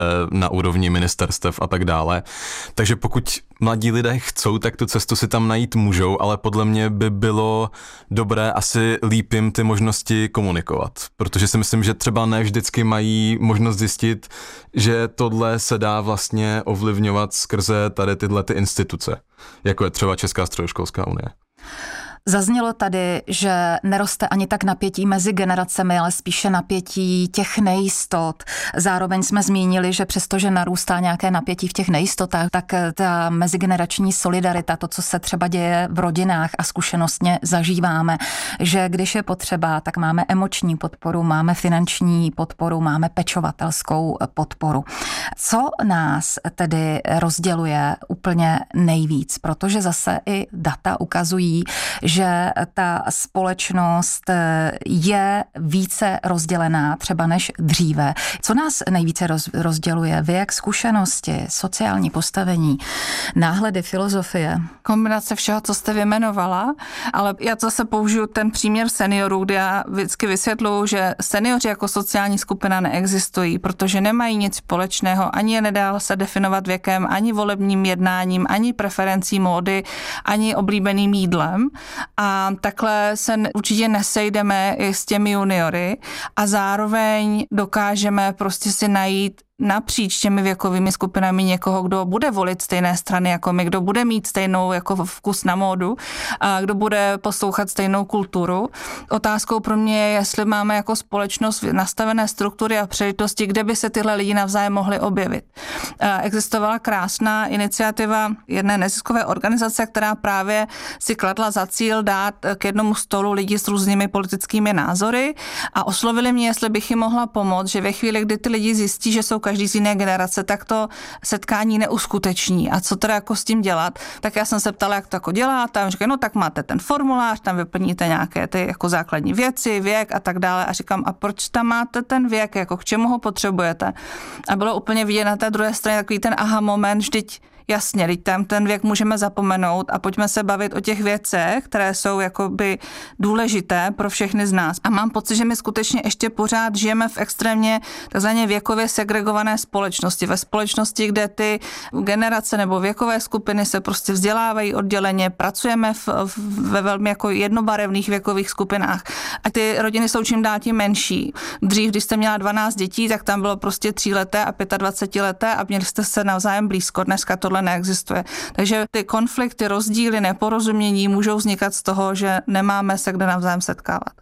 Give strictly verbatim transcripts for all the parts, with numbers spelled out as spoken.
na úrovni ministerstev a tak dále. Takže pokud mladí lidé chcou, tak tu cestu si tam najít můžou, ale podle mě by bylo dobré asi líp jim ty možnosti komunikovat, protože si myslím, že třeba ne vždycky mají možnost zjistit, že tohle se dá vlastně ovlivňovat skrze tady tyhle ty instituce, jako je třeba Česká středoškolská unie. Zaznělo tady, že neroste ani tak napětí mezi generacemi, ale spíše napětí těch nejistot. Zároveň jsme zmínili, že přestože narůstá nějaké napětí v těch nejistotách, tak ta mezigenerační solidarita, to, co se třeba děje v rodinách a zkušenostně zažíváme, že když je potřeba, tak máme emoční podporu, máme finanční podporu, máme pečovatelskou podporu. Co nás tedy rozděluje úplně nejvíc? Protože zase i data ukazují, že ta společnost je více rozdělená třeba než dříve. Co nás nejvíce roz, rozděluje? Věk, zkušenosti, sociální postavení, náhledy, filozofie? Kombinace všeho, co jste vyjmenovala, ale já to zase použiju ten příměr seniorů, kde já vždycky vysvětluju, že seniori jako sociální skupina neexistují, protože nemají nic společného, ani je nedá se definovat věkem, ani volebním jednáním, ani preferencí módy, ani oblíbeným jídlem. A takhle se určitě nesejdeme i s těmi juniory a zároveň dokážeme prostě si najít napříč těmi věkovými skupinami někoho, kdo bude volit stejné strany jako my, kdo bude mít stejnou jako vkus na módu a kdo bude poslouchat stejnou kulturu. Otázkou pro mě je, jestli máme jako společnost nastavené struktury a příležitosti, kde by se tyhle lidi navzájem mohli objevit. Existovala krásná iniciativa jedné neziskové organizace, která právě si kladla za cíl dát k jednomu stolu lidi s různými politickými názory a oslovili mě, jestli bych jim mohla pomoct, že ve chvíli, kdy ty lidi zjistí, že jsou každý z jiné generace, tak to setkání neuskuteční. A co teda jako s tím dělat? Tak já jsem se ptala, jak to jako děláte. A říkají, no tak máte ten formulář, tam vyplníte nějaké ty jako základní věci, věk a tak dále. A říkám, a proč tam máte ten věk, jako k čemu ho potřebujete? A bylo úplně vidět na té druhé straně takový ten aha moment, vždyť jasně, teď tam ten věk můžeme zapomenout a pojďme se bavit o těch věcech, které jsou jakoby důležité pro všechny z nás. A mám pocit, že my skutečně ještě pořád žijeme v extrémně takzvaně věkově segregované společnosti. Ve společnosti, kde ty generace nebo věkové skupiny se prostě vzdělávají odděleně, pracujeme v, v, ve velmi jako jednobarevných věkových skupinách a ty rodiny jsou čím dál tím menší. Dřív, když jste měla dvanáct dětí, tak tam bylo prostě tříleté a dvacetileté a měli jste se navzájem blízko. Dneska tohle neexistuje. Takže ty konflikty, rozdíly, neporozumění můžou vznikat z toho, že nemáme se kde navzájem setkávat.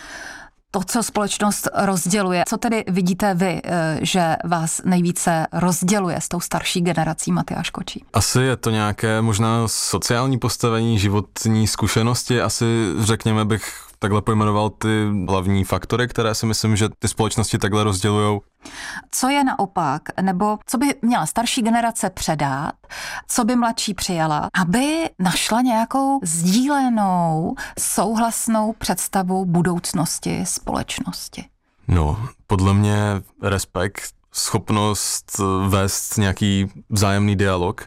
To, co společnost rozděluje, co tedy vidíte vy, že vás nejvíce rozděluje s tou starší generací, Matyáš Kočí? Asi je to nějaké možná sociální postavení, životní zkušenosti, asi řekněme bych takhle pojmenoval ty hlavní faktory, které si myslím, že ty společnosti takhle rozdělujou. Co je naopak, nebo co by měla starší generace předat, co by mladší přijala, aby našla nějakou sdílenou, souhlasnou představu budoucnosti společnosti? No, podle mě respekt, schopnost vést nějaký vzájemný dialog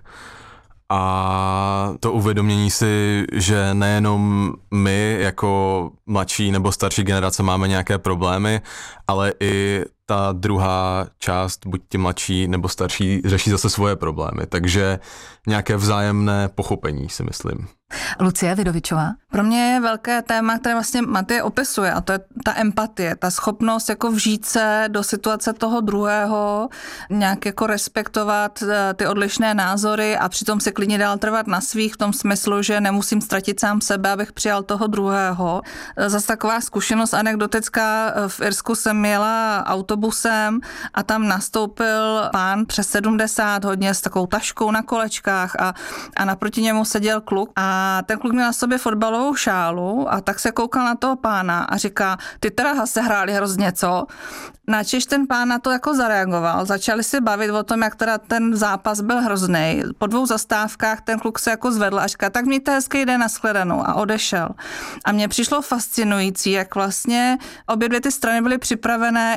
a to uvědomění si, že nejenom my jako mladší nebo starší generace máme nějaké problémy, ale i ta druhá část, buď ti mladší nebo starší, řeší zase svoje problémy. Takže nějaké vzájemné pochopení, si myslím. Lucie Vidovičová. Pro mě je velké téma, které vlastně Matěj opisuje, a to je ta empatie, ta schopnost jako vžít se do situace toho druhého, nějak jako respektovat ty odlišné názory a přitom si klidně dál trvat na svých v tom smyslu, že nemusím ztratit sám sebe, abych přijal toho druhého. Zase taková zkušenost anekdotická, v Irsku jsem jela autobusem a tam nastoupil pán přes sedmdesát, hodně s takovou taškou na kolečkách a, a naproti němu seděl kluk a A ten kluk měl na sobě fotbalovou šálu a tak se koukal na toho pána a říká, ty teda se hráli hrozně, co? Načež ten pán na to jako zareagoval. Začali si bavit o tom, jak teda ten zápas byl hroznej. Po dvou zastávkách ten kluk se jako zvedl a říká, tak mějte hezký den, nashledanou, a odešel. A mně přišlo fascinující, jak vlastně obě dvě ty strany byly připravené i na tak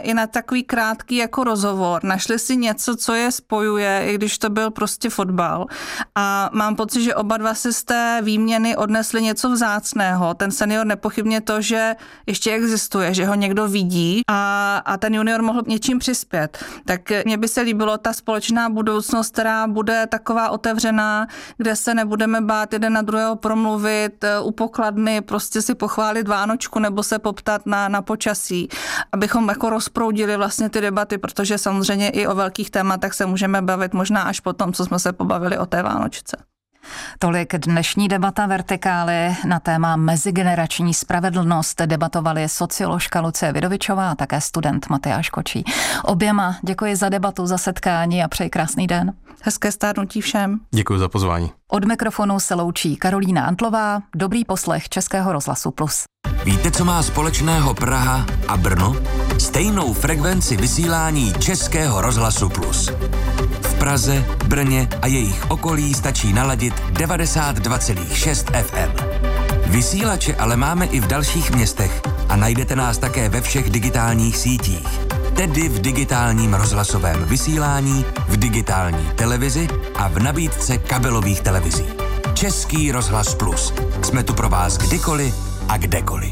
takový krátký jako rozhovor. Našli si něco, co je spojuje, i když to byl prostě fotbal. A mám pocit, že oba dva si z té výměny odnesli něco vzácného. Ten senior nepochybně to, že ještě existuje, že ho někdo vidí a, a ten junior mohl něčím přispět. Tak mně by se líbilo ta společná budoucnost, která bude taková otevřená, kde se nebudeme bát jeden na druhého promluvit, u pokladny prostě si pochválit Vánočku nebo se poptat na, na počasí, abychom jako rozproudili vlastně ty debaty, protože samozřejmě i o velkých tématech se můžeme bavit možná až po tom, co jsme se pobavili o té Vánočce. Tolik dnešní debata Vertikály na téma mezigenerační spravedlnost. Debatovali socioložka Lucie Vidovičová a také student Matyáš Kočí. Oběma děkuji za debatu, za setkání a přeji krásný den. Hezké stárnutí všem. Děkuji za pozvání. Od mikrofonu se loučí Karolína Antlová. Dobrý poslech Českého rozhlasu Plus. Víte, co má společného Praha a Brno? Stejnou frekvenci vysílání Českého rozhlasu Plus. V Praze, Brně a jejich okolí stačí naladit devadesát dva celá šest F M. Vysílače ale máme i v dalších městech a najdete nás také ve všech digitálních sítích. Tedy v digitálním rozhlasovém vysílání, v digitální televizi a v nabídce kabelových televizí. Český rozhlas Plus. Jsme tu pro vás kdykoliv a kdekoliv.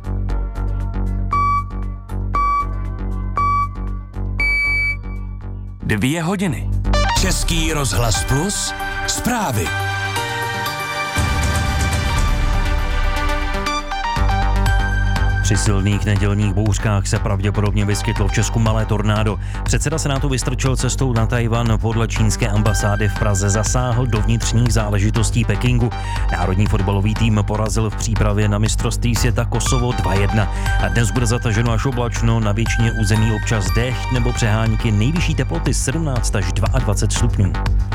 Dvě hodiny. Český rozhlas Plus. Zprávy. Při silných nedělních bouřkách se pravděpodobně vyskytlo v Česku malé tornádo. Předseda Senátu Vystrčil cestou na Tchaj-wan podle čínské ambasády v Praze zasáhl do vnitřních záležitostí Pekingu. Národní fotbalový tým porazil v přípravě na mistrovství světa Kosovo dva jedna. A dnes bude zataženo až oblačno, na většině území občas déšť nebo přehánky, nejvyšší teploty sedmnáct až dvacet dva stupňů.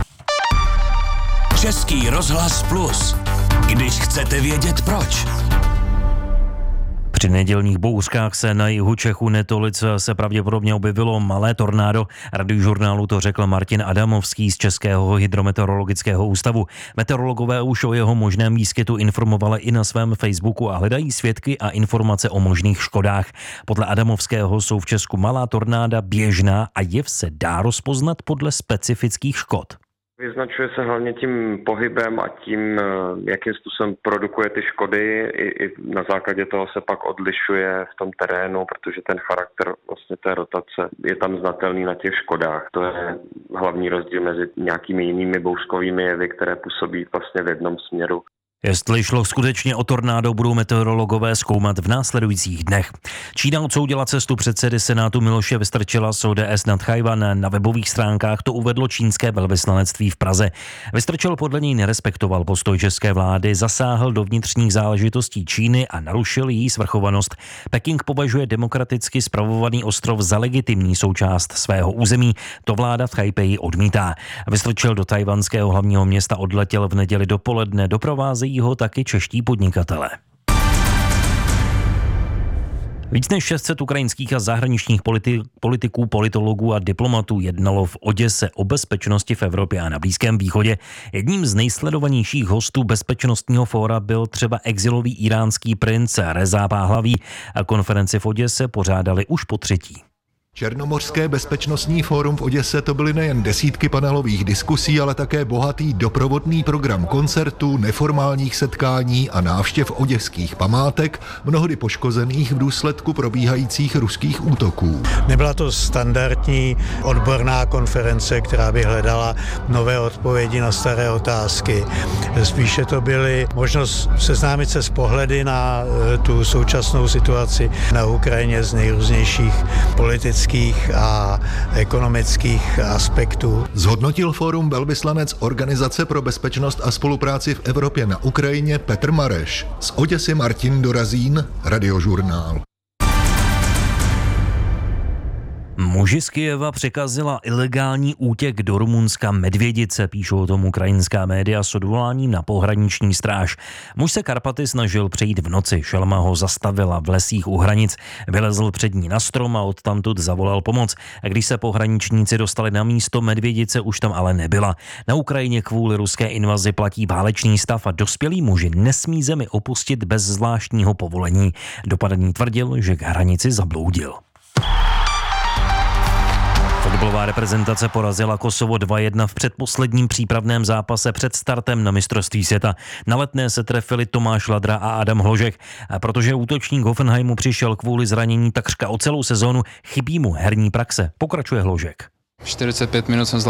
Český rozhlas Plus. Když chcete vědět proč. Při nedělních bouřkách se na jihu Čechu Netolic se pravděpodobně objevilo malé tornádo. Radiožurnálu to řekl Martin Adamovský z Českého hydrometeorologického ústavu. Meteorologové už o jeho možném výskytu informovali i na svém Facebooku a hledají svědky a informace o možných škodách. Podle Adamovského jsou v Česku malá tornáda běžná a jev se dá rozpoznat podle specifických škod. Vyznačuje se hlavně tím pohybem a tím, jakým způsobem produkuje ty škody. I, i na základě toho se pak odlišuje v tom terénu, protože ten charakter vlastně té rotace je tam znatelný na těch škodách. To je hlavní rozdíl mezi nějakými jinými bouřkovými jevy, které působí vlastně v jednom směru. Jestli šlo skutečně o tornádo, budou meteorologové zkoumat v následujících dnech. Čína odsoudila cestu předsedy Senátu Miloše Vystrčila z O D S na Tchaj-wan. Na webových stránkách to uvedlo čínské velvyslanectví v Praze. Vystrčil podle něj nerespektoval postoj české vlády, zasáhl do vnitřních záležitostí Číny a narušil její svrchovanost. Peking považuje demokraticky spravovaný ostrov za legitimní součást svého území. To vláda v Taipei odmítá. Vystrčil do tchajwanského hlavního města odletěl v neděli dopoledne, doprovázejí ho taky čeští podnikatelé. Víc než šest set ukrajinských a zahraničních politi- politiků, politologů a diplomatů jednalo v Oděse o bezpečnosti v Evropě a na Blízkém východě. Jedním z nejsledovanějších hostů bezpečnostního fóra byl třeba exilový iránský princ Reza Pahlaví a konferenci v Oděse pořádali už po třetí. Černomořské bezpečnostní fórum v Oděse to byly nejen desítky panelových diskusí, ale také bohatý doprovodný program koncertů, neformálních setkání a návštěv oděských památek, mnohdy poškozených v důsledku probíhajících ruských útoků. Nebyla to standardní odborná konference, která by hledala nové odpovědi na staré otázky. Spíše to byly možnost seznámit se s pohledy na tu současnou situaci na Ukrajině z nejrůznějších politických a ekonomických aspektů. Zhodnotil fórum velvyslanec Organizace pro bezpečnost a spolupráci v Evropě na Ukrajině Petr Mareš. Z Oděsy Martin Dorazín, Radiožurnál. Muži z Kyjeva překazila ilegální útěk do Rumunska Medvědice, píšou o tom ukrajinská média s odvoláním na pohraniční stráž. Muž se Karpaty snažil přejít v noci, šelma ho zastavila v lesích u hranic, vylezl před ní na strom a odtamtud zavolal pomoc. A když se pohraničníci dostali na místo, Medvědice už tam ale nebyla. Na Ukrajině kvůli ruské invazi platí válečný stav a dospělí muži nesmí zemi opustit bez zvláštního povolení. Dopadení tvrdil, že k hranici zabloudil. Fotbalová reprezentace porazila Kosovo dva jedna v předposledním přípravném zápase před startem na mistrovství světa. Na Letné se trefili Tomáš Ladra a Adam Hložek. A protože útočník Hoffenheimu přišel kvůli zranění takřka o celou sezónu, chybí mu herní praxe. Pokračuje Hložek. čtyřicet pět minut jsem